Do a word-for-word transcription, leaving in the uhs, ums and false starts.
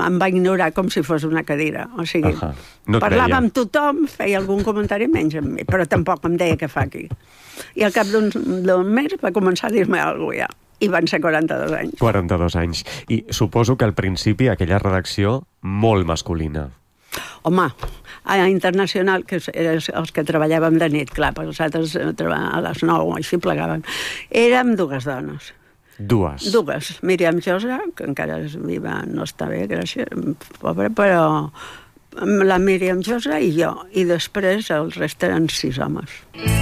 em va ignorar com si fos una cadira. O sigui, uh -huh. no parlava amb tothom, feia algun comentari menys amb mi, però tampoc em deia què fa aquí. I al cap d'un mes va començar a dir-me alguna cosa ja. I van ser quaranta-dos anys. quaranta-dos anys. I suposo que al principi aquella redacció molt masculina. Home, a Internacional, que eren els que treballàvem de nit, clar, perquè els altres a les nou, així plegàvem. Érem dues dones. Dues? Dues. Míriam Josa, que encara és viva, no està bé, gràcies, pobra, però la Míriam Josa i jo. I després el rest eren sis homes.